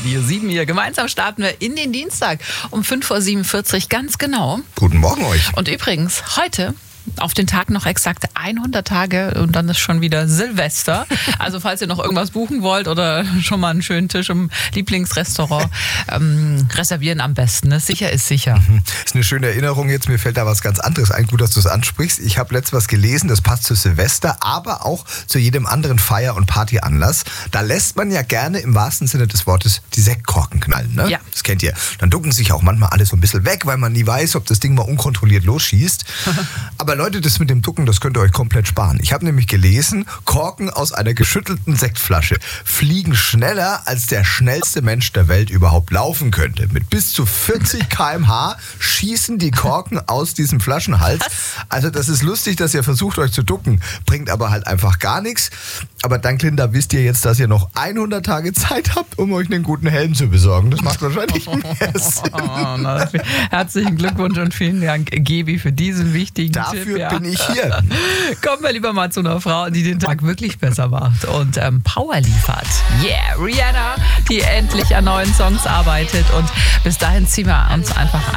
Radio 7 hier. Gemeinsam starten wir in den Dienstag um 5.47 Uhr ganz genau. Guten Morgen euch. Und übrigens, heute auf den Tag noch exakt 100 Tage und dann ist schon wieder Silvester. Also falls ihr noch irgendwas buchen wollt oder schon mal einen schönen Tisch im Lieblingsrestaurant, reservieren am besten. Ne? Sicher ist sicher. Ist eine schöne Erinnerung jetzt. Mir fällt da was ganz anderes ein. Gut, dass du es ansprichst. Ich habe letztens was gelesen, das passt zu Silvester, aber auch zu jedem anderen Feier- und Partyanlass. Da lässt man ja gerne im wahrsten Sinne des Wortes die Sektkorken knallen. Ne? Ja. Das kennt ihr. Dann ducken sich auch manchmal alle so ein bisschen weg, weil man nie weiß, ob das Ding mal unkontrolliert losschießt. Aber Leute, das mit dem Ducken, das könnt ihr euch komplett sparen. Ich habe nämlich gelesen, Korken aus einer geschüttelten Sektflasche fliegen schneller, als der schnellste Mensch der Welt überhaupt laufen könnte. Mit bis zu 40 km/h schießen die Korken aus diesem Flaschenhals. Also das ist lustig, dass ihr versucht, euch zu ducken, bringt aber halt einfach gar nichts. Aber dank Linda wisst ihr jetzt, dass ihr noch 100 Tage Zeit habt, um euch einen guten Helm zu besorgen. Das macht wahrscheinlich mehr Sinn. Herzlichen Glückwunsch und vielen Dank, Gebi, für diesen wichtigen Tipp. Dafür bin ich hier. Kommen wir lieber mal zu einer Frau, die den Tag wirklich besser macht und Power liefert. Yeah, Rihanna, die endlich an neuen Songs arbeitet. Und bis dahin ziehen wir uns einfach